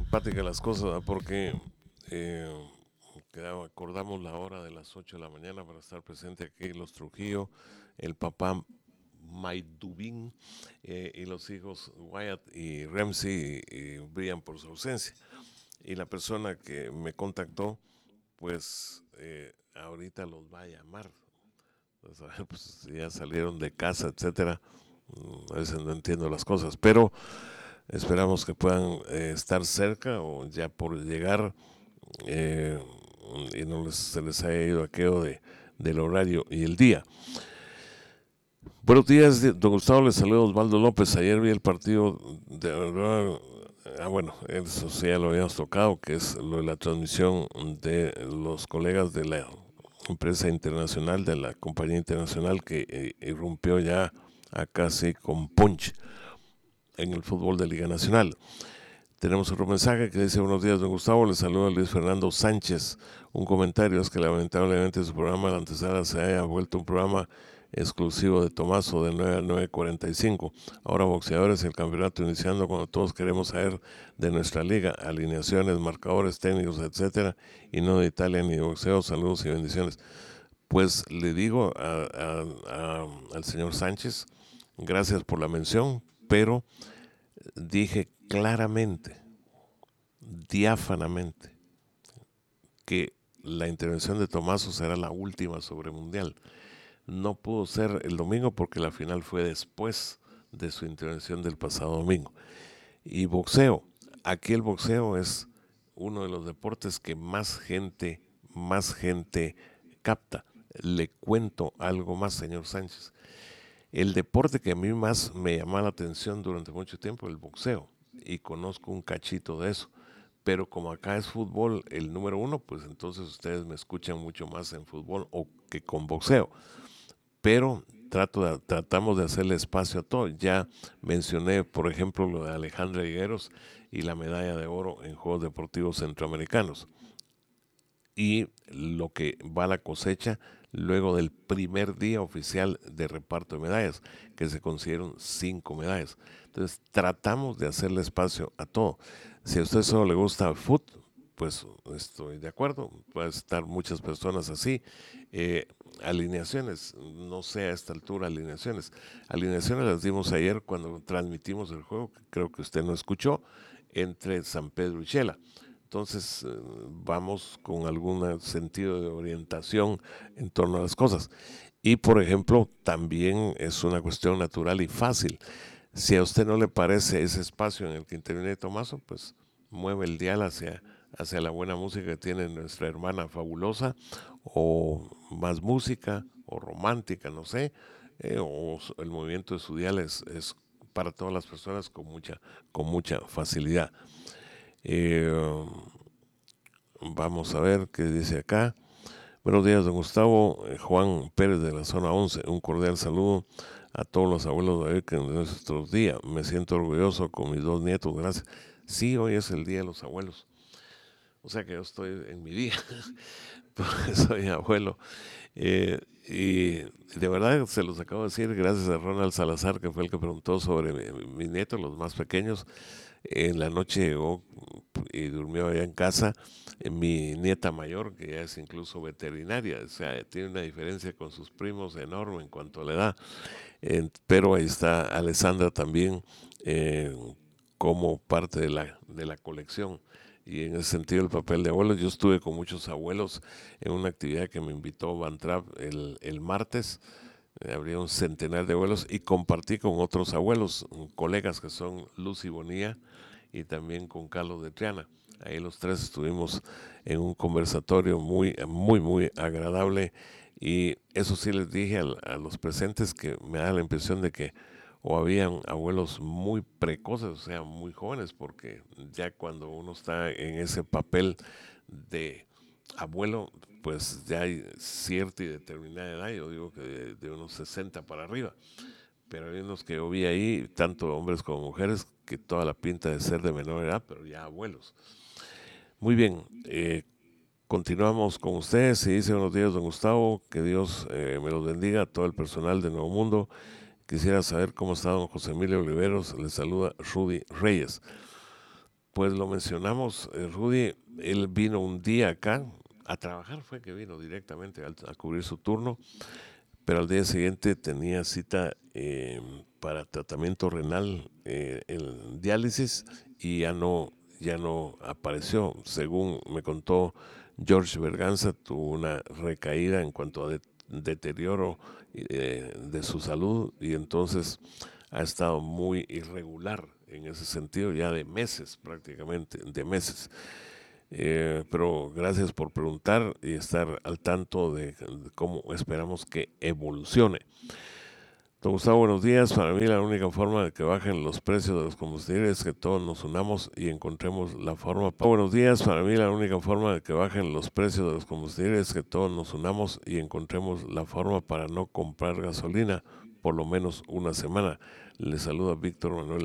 simpáticas las cosas, ¿verdad? Porque eh, acordamos la hora de las 8 de la mañana para estar presente aquí en Los Trujillo, el papá Maidubín y los hijos Wyatt y Ramsey brillan por su ausencia. Y la persona que me contactó, pues ahorita los va a llamar. Pues, a ver, pues, ya salieron de casa, etcétera. A veces no entiendo las cosas, pero esperamos que puedan estar cerca o ya por llegar eh, y se les haya ido aquello del horario y el día. Buenos días, don Gustavo, les saluda Osvaldo López. Ayer vi el partido de... bueno, eso sí ya lo habíamos tocado, que es lo de la transmisión de los colegas de la empresa internacional, de la compañía internacional que irrumpió ya a casi con punch en el fútbol de Liga Nacional. Tenemos otro mensaje que dice: buenos días, don Gustavo, le saluda Luis Fernando Sánchez. Un comentario es que lamentablemente su programa La Antesala se haya vuelto un programa exclusivo de Tomaso de 9 a 9:45. Ahora boxeadores y el campeonato iniciando cuando todos queremos saber de nuestra liga, alineaciones, marcadores técnicos, etcétera, y no de Italia ni de boxeo. Saludos y bendiciones. Pues le digo al señor Sánchez, gracias por la mención, pero dije claramente, diáfanamente, que la intervención de Tomaso será la última sobre Mundial. No pudo ser el domingo porque la final fue después de su intervención del pasado domingo. Y boxeo, aquí el boxeo es uno de los deportes que más gente capta. Le cuento algo más, señor Sánchez. El deporte que a mí más me llamó la atención durante mucho tiempo, el boxeo, y conozco un cachito de eso. Pero como acá es fútbol el número uno, pues entonces ustedes me escuchan mucho más en fútbol o que con boxeo. Pero tratamos de hacerle espacio a todo. Ya mencioné, por ejemplo, lo de Alejandra Higueros y la medalla de oro en Juegos Deportivos Centroamericanos. Y lo que va a la cosecha luego del primer día oficial de reparto de medallas, que se consiguieron 5 medallas. Entonces tratamos de hacerle espacio a todo. Si a usted solo le gusta el fútbol, pues estoy de acuerdo, pueden estar muchas personas así. Alineaciones, no sé a esta altura alineaciones. Alineaciones las dimos ayer cuando transmitimos el juego, que creo que usted no escuchó, entre San Pedro y Chela. Entonces vamos con algún sentido de orientación en torno a las cosas. Y por ejemplo, también es una cuestión natural y fácil. Si a usted no le parece ese espacio en el que interviene Tomaso, pues mueve el dial hacia la buena música que tiene nuestra hermana fabulosa, o más música, o romántica, no sé, o el movimiento de su dial es para todas las personas con mucha facilidad. Eh, Vamos a ver qué dice acá. Buenos días, don Gustavo. Juan Pérez de la zona 11. Un cordial saludo a todos los abuelos de nuestros días. Me siento orgulloso con mis 2 nietos. Gracias. Sí, hoy es el día de los abuelos. O sea que yo estoy en mi día, porque soy abuelo. Y de verdad se los acabo de decir, gracias a Ronald Salazar, que fue el que preguntó sobre mis nietos, los más pequeños. En la noche llegó y durmió allá en casa mi nieta mayor, que ya es incluso veterinaria, o sea, tiene una diferencia con sus primos enorme en cuanto a la edad. Pero ahí está Alessandra también eh, como parte de la colección. Y en ese sentido el papel de abuelos, yo estuve con muchos abuelos en una actividad que me invitó Van Trapp el martes. Habría un centenar de abuelos y compartí con otros abuelos, colegas que son Lucy Bonilla y también con Carlos de Triana. Ahí los tres estuvimos en un conversatorio muy agradable, y eso sí les dije a los presentes, que me da la impresión de que o habían abuelos muy precoces, o sea, muy jóvenes, porque ya cuando uno está en ese papel de abuelo, pues ya hay cierta y determinada edad, yo digo que de unos 60 para arriba, pero hay unos que yo vi ahí, tanto hombres como mujeres, que toda la pinta de ser de menor edad, pero ya abuelos. Muy bien, continuamos con ustedes y dice: buenos días, don Gustavo, que Dios me los bendiga a todo el personal de Nuevo Mundo. Quisiera saber cómo está don José Emilio Oliveros. Le saluda Rudy Reyes. Pues lo mencionamos, Rudy, él vino un día acá a trabajar, fue que vino directamente a cubrir su turno, pero al día siguiente tenía cita para tratamiento renal, el diálisis, y ya no apareció. Según me contó George Berganza, tuvo una recaída en cuanto a deterioro de su salud, y entonces ha estado muy irregular en ese sentido, ya de meses prácticamente, de meses. Pero gracias por preguntar y estar al tanto de cómo esperamos que evolucione. Don Gustavo, buenos días. Para mí la única forma de que bajen los precios de los combustibles es que todos nos unamos y encontremos la forma. Buenos días. Para mí la única forma de que bajen los precios de los combustibles es que todos nos unamos y encontremos la forma para no comprar gasolina por lo menos una semana. Le saluda Víctor Manuel